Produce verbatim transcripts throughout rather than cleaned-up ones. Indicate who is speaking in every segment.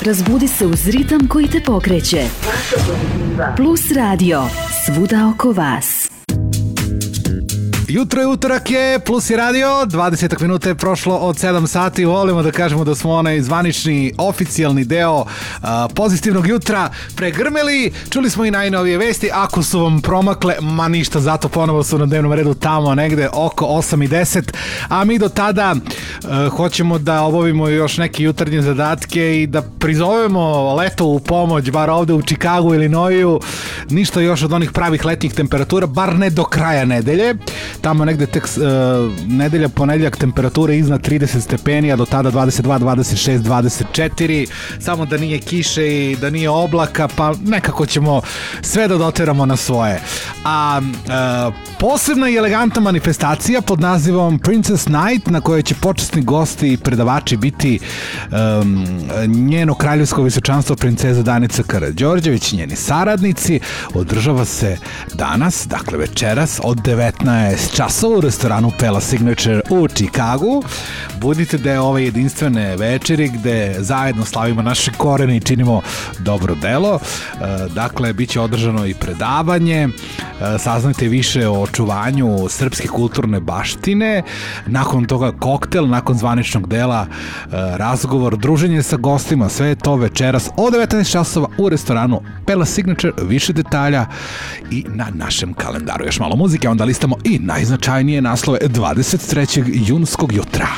Speaker 1: Razbudi se uz ritam koji te pokreće. Plus Radio, svuda oko vas.
Speaker 2: Jutro je utorak je, Plus je radio, dvadeset minuta je prošlo od sedam sati, volimo da kažemo da smo onaj zvanični, oficijalni deo a, pozitivnog jutra pregrmeli, čuli smo i najnovije vesti, ako su vam promakle, ma ništa, zato ponovo su na dnevnom redu tamo negde oko osam i deset, a mi do tada a, hoćemo da obavimo još neke jutarnje zadatke i da prizovemo leto u pomoć, bar ovde u Čikagu, Illinoisu, ništa još od onih pravih letnjih temperatura, bar ne do kraja nedelje. Tamo negde tek uh, nedelja, ponedeljak temperature iznad trideset stepeni, a do tada dvadeset dva, dvadeset šest, dvadeset četiri, samo da nije kiše i da nije oblaka, pa nekako ćemo sve da doteramo na svoje. A uh, posebna i elegantna manifestacija pod nazivom Princess Night, na kojoj će počasni gosti i predavači biti um, njeno kraljevsko visočanstvo princeza Danica Karađorđević i njeni saradnici, održava se danas, dakle večeras od devetnaest časova u restoranu Pella Signature u Čikagu. Budite deo ove jedinstvene večeri gde zajedno slavimo naše korene i činimo dobro delo. Dakle, bit će održano i predavanje, saznajte više o očuvanju srpske kulturne baštine, nakon toga koktel, nakon zvaničnog dela razgovor, druženje sa gostima, sve je to večeras od devetnaest časova u restoranu Pella Signature. Više detalja i na našem kalendaru. Još malo muzike, onda listamo i najznačajnije naslove dvadeset trećeg junskog jutra.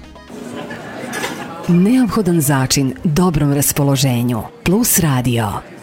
Speaker 1: Neophodan začin dobrom raspoloženju. Plus Radio.